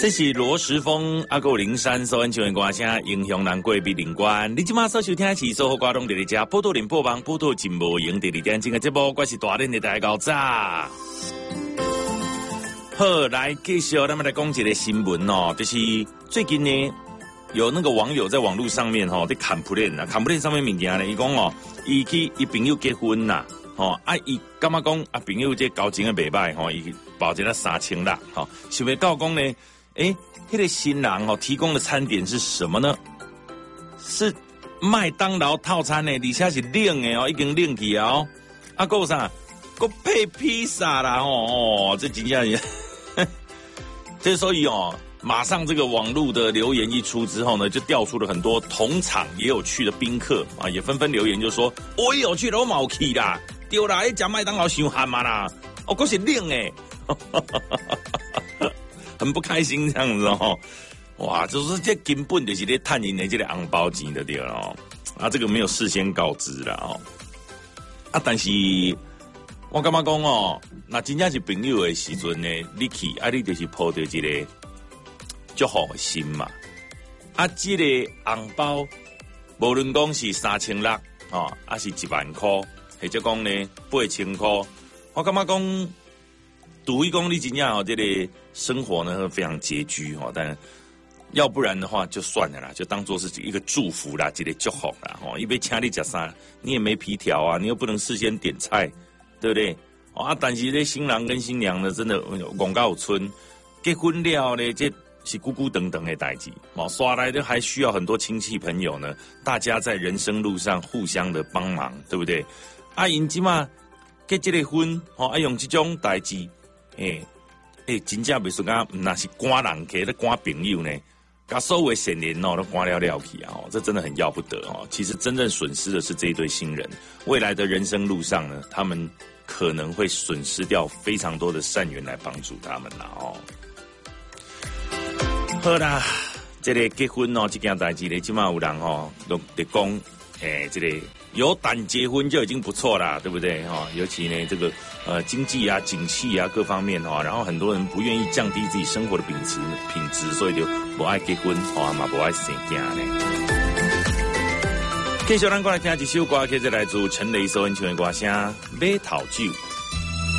这是罗时丰阿个灵山收音球员歌声，英雄难过比灵关。你今晚所收听的是所有歌拢伫咧遮，波多连播帮波多真无赢第二点钟的节目，我是大连的大高炸。好，来继续，咱们来讲一个新闻哦，就是最近呢，有那个网友在网络上面吼，在砍普链啊，砍普链上面物件呢，伊讲哦，伊去伊朋友结婚啦，吼啊，伊感觉讲啊，朋友这交情的袂歹吼，伊包一个3000啦，吼，想要到讲呢。那个新郎哦提供的餐点是什么呢？是麦当劳套餐呢，而且是冷的哦，已经冷去哦。啊，还有啥？还配披萨啦哦，这真正是，这所以哦，马上这个网络的留言一出之后呢，就调出了很多同场也有去的宾客啊，也纷纷留言就说：“我也有去了，我冇去啦，对啦，讲麦当劳伤寒嘛啦，哦，还是冷诶。”很不开心这样子哦，哇，就是这根本就是咧探人的这个红包钱的对了哦，啊，这个没有事先告知啦哦，啊，但是我感觉讲哦，那真正是朋友的时阵呢，你去啊，你就是抱着一个祝福的心嘛，啊，这个红包无论讲是3600哦，啊是10000块，或者讲呢8000块，我感觉讲。赌一公里真正哦，这个生活呢非常拮据哦，但要不然的话就算了啦，就当做是一个祝福啦，一个祝福啦哦。因为请你吃啥，你也没皮条啊，你又不能事先点菜，对不对？啊，但是这新郎跟新娘呢，真的广告村结婚了呢，这是孤孤等等的代志哦，刷来的还需要很多亲戚朋友呢，大家在人生路上互相的帮忙，对不对？啊，因即嘛结这个婚哦，啊用这种代志。真正袂说讲，那是赶人客咧赶朋友呢，把所有的善人哦都赶了去啊！哦，这真的很要不得哦。其实真正损失的是这一对新人，未来的人生路上呢，他们可能会损失掉非常多的善缘来帮助他们啦哦。好啦，这个结婚哦，这件代志呢，起码有人哦都得讲，这个有胆结婚就已经不错啦，对不对哈？尤其呢，这个经济啊、景气啊各方面哈，然后很多人不愿意降低自己生活的品质，所以就不爱结婚哦，嘛不爱生囝呢。继续咱过来听一首歌，其实来自陈雷收音球的歌声《马头酒》。